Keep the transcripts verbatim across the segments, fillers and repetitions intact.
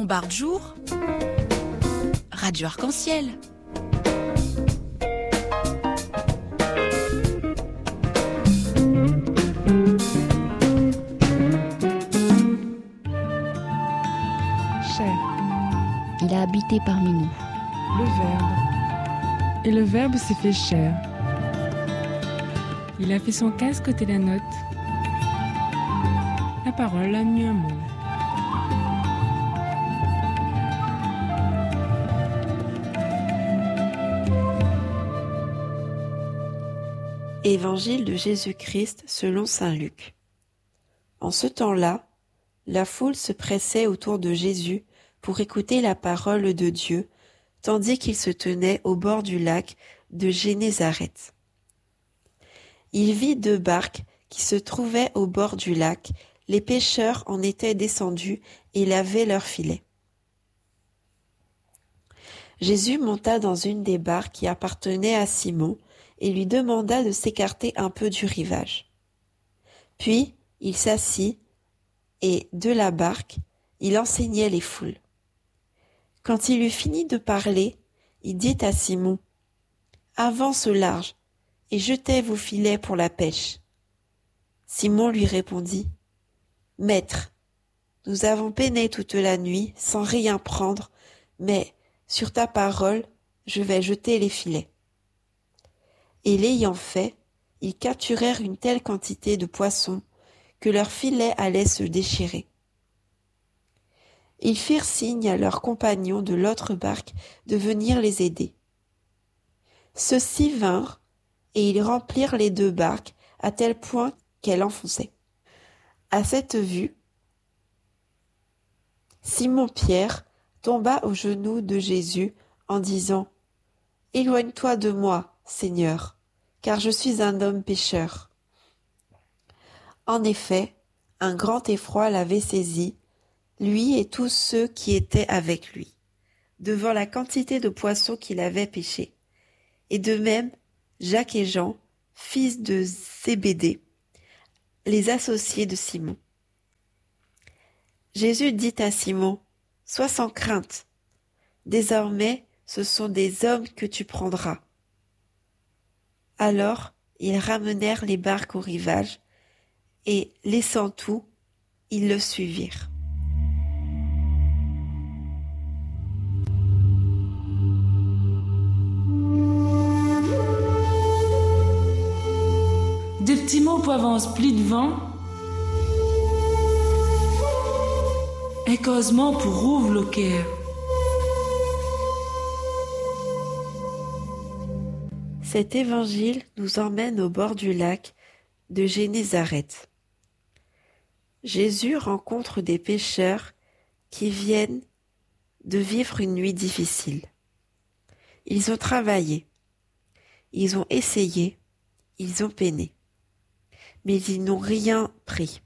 Montbard Jour, Radio Arc-en-Ciel. Chair. Il a habité parmi nous. Le Verbe. Et le Verbe s'est fait chair. Il a fait son casque côté la note. La parole a mis un mot. Évangile de Jésus-Christ selon saint Luc. En ce temps-là, la foule se pressait autour de Jésus pour écouter la parole de Dieu, tandis qu'il se tenait au bord du lac de Génézareth. Il vit deux barques qui se trouvaient au bord du lac. Les pêcheurs en étaient descendus et lavaient leurs filets. Jésus monta dans une des barques qui appartenait à Simon et lui demanda de s'écarter un peu du rivage. Puis il s'assit et, de la barque, il enseignait les foules. Quand il eut fini de parler, il dit à Simon : « Avance au large et jetez vos filets pour la pêche. » Simon lui répondit : « Maître, nous avons peiné toute la nuit sans rien prendre, mais sur ta parole, je vais jeter les filets. » Et l'ayant fait, ils capturèrent une telle quantité de poissons que leurs filets allaient se déchirer. Ils firent signe à leurs compagnons de l'autre barque de venir les aider. Ceux-ci vinrent, et ils remplirent les deux barques à tel point qu'elles enfonçaient. À cette vue, Simon-Pierre tomba aux genoux de Jésus en disant : « Éloigne-toi de moi, Seigneur, car je suis un homme pécheur. » En effet, un grand effroi l'avait saisi, lui et tous ceux qui étaient avec lui, devant la quantité de poissons qu'il avait pêchés. Et de même, Jacques et Jean, fils de Zébédée, les associés de Simon. Jésus dit à Simon : « Sois sans crainte. Désormais, ce sont des hommes que tu prendras. » Alors, ils ramenèrent les barques au rivage, et, laissant tout, ils le suivirent. Des petits mots pour avance plus devant, et causement pour ouvre le cœur. Cet évangile nous emmène au bord du lac de Génézareth. Jésus rencontre des pêcheurs qui viennent de vivre une nuit difficile. Ils ont travaillé, ils ont essayé, ils ont peiné, mais ils n'ont rien pris.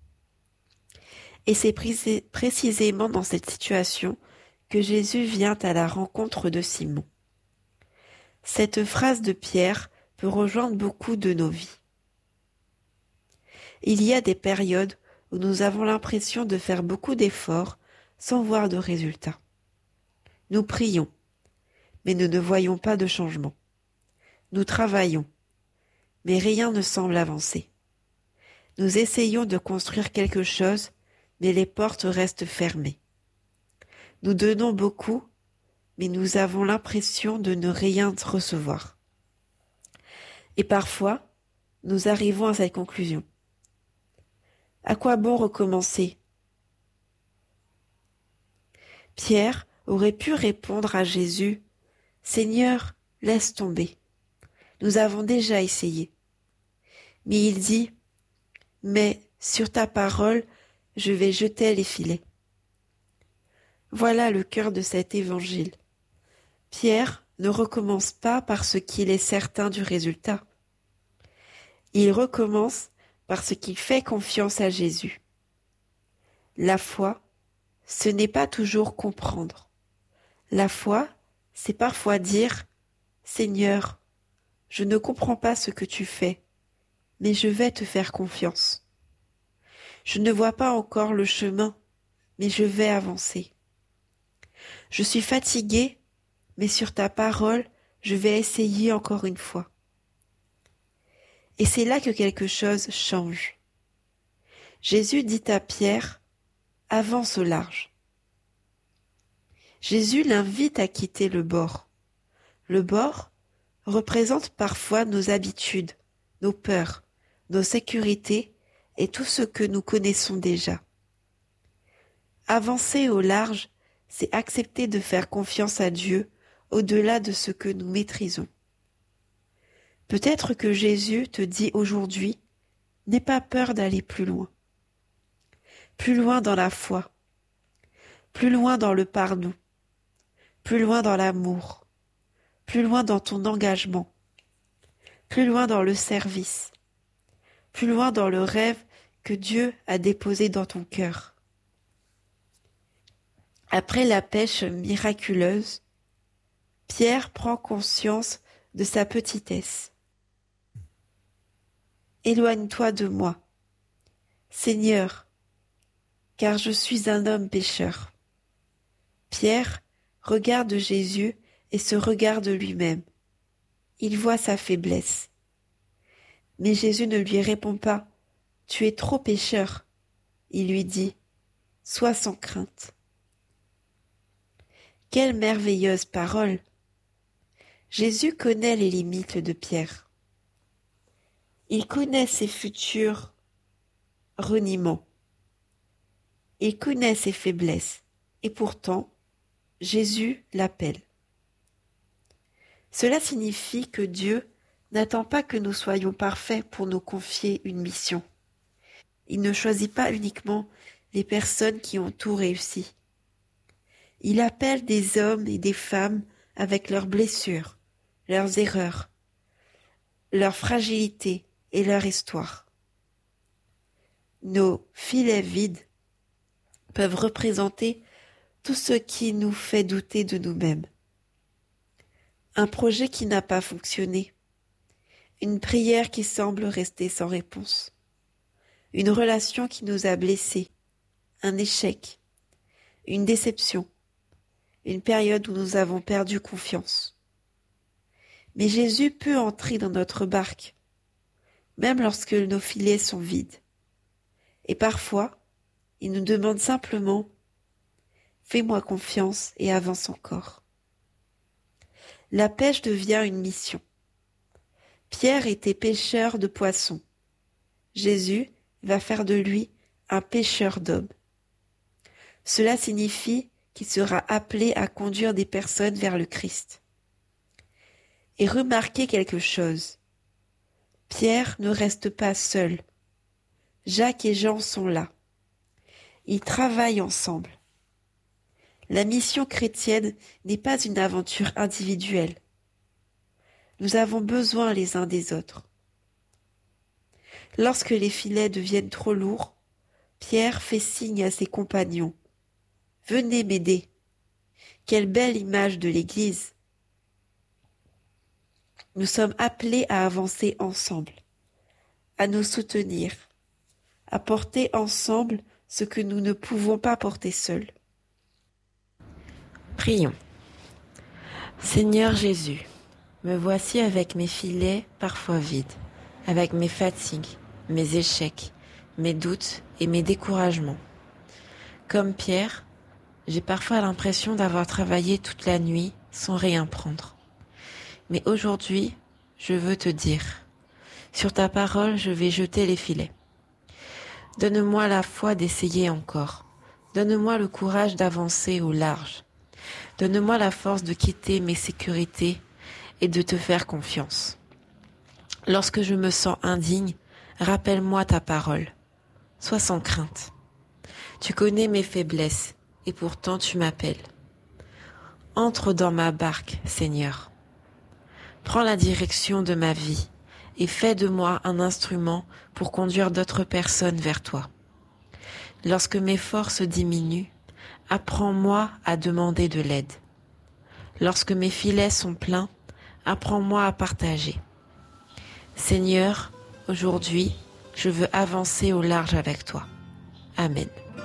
Et c'est précisément dans cette situation que Jésus vient à la rencontre de Simon. Cette phrase de Pierre peut rejoindre beaucoup de nos vies. Il y a des périodes où nous avons l'impression de faire beaucoup d'efforts sans voir de résultats. Nous prions, mais nous ne voyons pas de changement. Nous travaillons, mais rien ne semble avancer. Nous essayons de construire quelque chose, mais les portes restent fermées. Nous donnons beaucoup, mais nous avons l'impression de ne rien recevoir. Et parfois, nous arrivons à cette conclusion. À quoi bon recommencer ? Pierre aurait pu répondre à Jésus : « Seigneur, laisse tomber. Nous avons déjà essayé. » Mais il dit : « Mais sur ta parole, je vais jeter les filets. » Voilà le cœur de cet évangile. Pierre ne recommence pas parce qu'il est certain du résultat. Il recommence parce qu'il fait confiance à Jésus. La foi, ce n'est pas toujours comprendre. La foi, c'est parfois dire : « Seigneur, je ne comprends pas ce que tu fais, mais je vais te faire confiance. Je ne vois pas encore le chemin, mais je vais avancer. Je suis fatigué, mais sur ta parole, je vais essayer encore une fois. Et c'est là que quelque chose change. Jésus dit à Pierre, « Avance au large ». Jésus l'invite à quitter le bord. Le bord représente parfois nos habitudes, nos peurs, nos sécurités et tout ce que nous connaissons déjà. Avancer au large, c'est accepter de faire confiance à Dieu au-delà de ce que nous maîtrisons. Peut-être que Jésus te dit aujourd'hui, n'aie pas peur d'aller plus loin. Plus loin dans la foi, plus loin dans le pardon, plus loin dans l'amour, plus loin dans ton engagement, plus loin dans le service, plus loin dans le rêve que Dieu a déposé dans ton cœur. Après la pêche miraculeuse, Pierre prend conscience de sa petitesse. « Éloigne-toi de moi, Seigneur, car je suis un homme pécheur. » Pierre regarde Jésus et se regarde lui-même. Il voit sa faiblesse. Mais Jésus ne lui répond pas « Tu es trop pécheur ». Il lui dit « Sois sans crainte ». Quelle merveilleuse parole! Jésus connaît les limites de Pierre. Il connaît ses futurs reniements. Il connaît ses faiblesses. Et pourtant, Jésus l'appelle. Cela signifie que Dieu n'attend pas que nous soyons parfaits pour nous confier une mission. Il ne choisit pas uniquement les personnes qui ont tout réussi. Il appelle des hommes et des femmes avec leurs blessures, leurs erreurs, leur fragilité et leur histoire. Nos filets vides peuvent représenter tout ce qui nous fait douter de nous-mêmes. Un projet qui n'a pas fonctionné, une prière qui semble rester sans réponse, une relation qui nous a blessés, un échec, une déception, une période où nous avons perdu confiance. Mais Jésus peut entrer dans notre barque, même lorsque nos filets sont vides. Et parfois, il nous demande simplement « Fais-moi confiance et avance encore ». La pêche devient une mission. Pierre était pêcheur de poissons. Jésus va faire de lui un pêcheur d'hommes. Cela signifie qu'il sera appelé à conduire des personnes vers le Christ. Et remarquez quelque chose. Pierre ne reste pas seul. Jacques et Jean sont là. Ils travaillent ensemble. La mission chrétienne n'est pas une aventure individuelle. Nous avons besoin les uns des autres. Lorsque les filets deviennent trop lourds, Pierre fait signe à ses compagnons. « Venez m'aider !» Quelle belle image de l'Église! Nous sommes appelés à avancer ensemble, à nous soutenir, à porter ensemble ce que nous ne pouvons pas porter seuls. Prions. Seigneur Jésus, me voici avec mes filets parfois vides, avec mes fatigues, mes échecs, mes doutes et mes découragements. Comme Pierre, j'ai parfois l'impression d'avoir travaillé toute la nuit sans rien prendre. Mais aujourd'hui, je veux te dire, sur ta parole, je vais jeter les filets. Donne-moi la foi d'essayer encore. Donne-moi le courage d'avancer au large. Donne-moi la force de quitter mes sécurités et de te faire confiance. Lorsque je me sens indigne, rappelle-moi ta parole. Sois sans crainte. Tu connais mes faiblesses et pourtant tu m'appelles. Entre dans ma barque, Seigneur. Prends la direction de ma vie et fais de moi un instrument pour conduire d'autres personnes vers toi. Lorsque mes forces diminuent, apprends-moi à demander de l'aide. Lorsque mes filets sont pleins, apprends-moi à partager. Seigneur, aujourd'hui, je veux avancer au large avec toi. Amen.